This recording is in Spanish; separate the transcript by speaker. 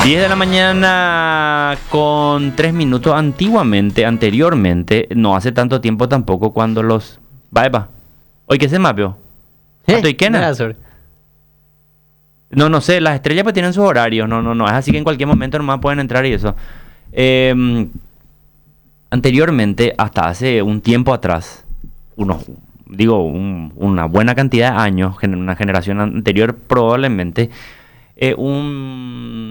Speaker 1: 10 de la mañana con 3 minutos. Anteriormente, no hace tanto tiempo tampoco, cuando los... Va. Oye, ¿qué se mapio? ¿Estoy qué? No sé, las estrellas pues tienen sus horarios. No, es así que en cualquier momento nomás pueden entrar y eso. Anteriormente, hasta hace un tiempo atrás, una buena cantidad de años, una generación anterior probablemente, un